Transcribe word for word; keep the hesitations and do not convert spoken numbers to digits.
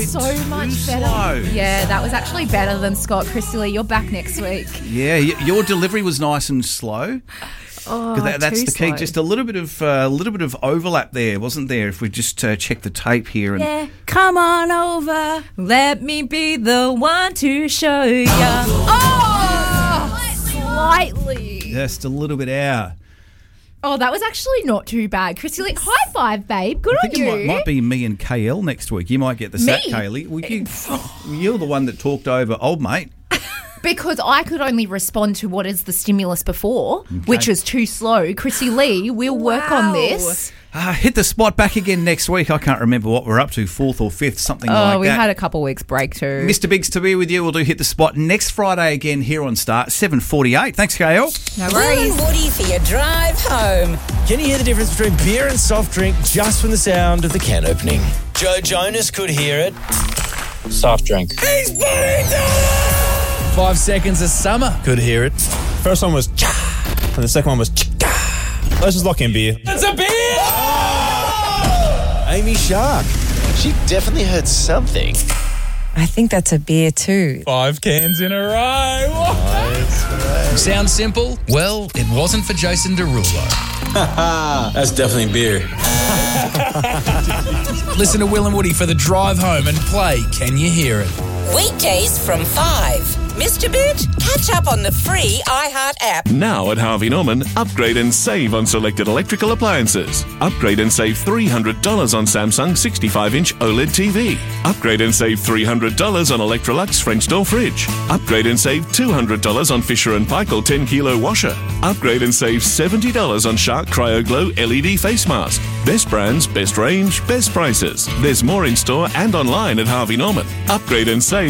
So much Too better. slow. Yeah, that was actually better than Scott. Christy Lee, you're back next week. Yeah, y- your delivery was nice and slow. Oh, 'Cause that, that's too the key. slow. Just a little bit of a uh, little bit of overlap there, wasn't there? If we just uh, check the tape here and Yeah, come on over. Let me be the one to show ya. Oh, slightly. just a little bit out. Oh, that was actually not too bad. Christy Lee, high five, babe. Good I on think it you. might, might be me and K L next week. You might get the sack, Me? Kaylee. Well, you, you're the one that talked over old mate. Because I could only respond to what is the stimulus before, which is too slow. Christy Lee, we'll work on Wow. this. Uh, hit the spot back again next week. I can't remember what we're up to, fourth or fifth, something Oh, like we that. had a couple weeks break too. Mister Biggs to be with you. We'll do Hit the Spot next Friday again here on Start, seven forty-eight. Thanks, K L. No Will worries. and Woody for your drive home. Can you hear the difference between beer and soft drink just from the sound of the can opening? Joe Jonas could hear it. Soft drink. He's putting down! Five Seconds of Summer could hear it. First one was cha, and the second one was chika. Let's just lock in beer. It's a beer! Oh! Amy Shark. She definitely heard something. I think that's a beer too. Five cans in a row. Sounds simple? Well, it wasn't for Jason Derulo. That's definitely beer. Listen to Will and Woody for the drive home and play Can You Hear It? Weekdays from five. Mister Bit, catch up on the free iHeart app. Now at Harvey Norman, upgrade and save on selected electrical appliances. Upgrade and save three hundred dollars on Samsung sixty-five inch OLED T V. Upgrade and save three hundred dollars on Electrolux French door fridge. Upgrade and save two hundred dollars on Fisher and Paykel ten kilo washer. Upgrade and save seventy dollars on Shark Cryo Glow L E D face mask. Best brands, best range, best prices. There's more in store and online at Harvey Norman. Upgrade and save